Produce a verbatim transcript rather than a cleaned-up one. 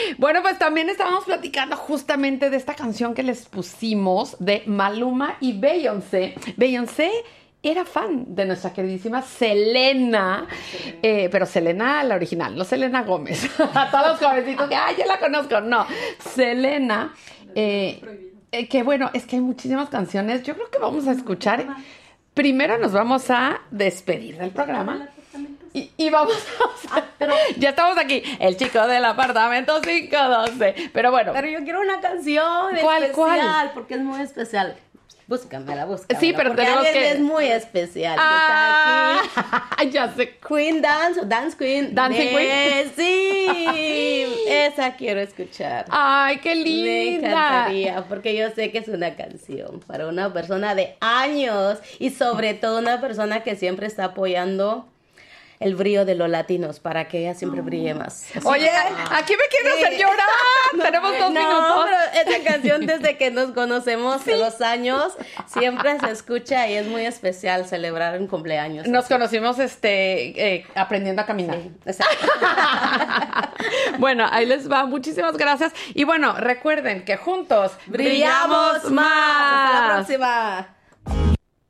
Bueno, pues también estábamos platicando justamente de esta canción que les pusimos de Maluma y Beyoncé. Beyoncé era fan de nuestra queridísima Selena, eh, pero Selena la original, no Selena Gómez. A todos los jovencitos que, ay, yo la conozco. No, Selena, eh, eh, que bueno, es que hay muchísimas canciones. Yo creo que vamos a escuchar. Primero nos vamos a despedir del programa. Y, y vamos a... Ah, pero ya estamos aquí. El chico del apartamento cinco doce. Pero bueno. Pero yo quiero una canción ¿Cuál, especial. cuál? Porque es muy especial. Búscamela, búscamela. Sí, pero porque tenemos alguien que... es muy especial. Ah, Está aquí. ya sé. Queen Dance o Dance Queen. Dancing Queen. Sí. Esa quiero escuchar. Ay, qué Me linda. encantaría, porque yo sé que es una canción para una persona de años y sobre todo una persona que siempre está apoyando el brillo de los latinos para que ella siempre brille más. Así Oye, que, aquí me quiero hacer sí. llorar. Tenemos dos no, minutos. pero esa canción desde que nos conocemos sí. los años siempre se escucha y es muy especial celebrar un cumpleaños. Nos así. conocimos este eh, aprendiendo a caminar. Sí, exacto. Bueno, ahí les va. Muchísimas gracias. Y bueno, recuerden que juntos brillamos más. Hasta la próxima.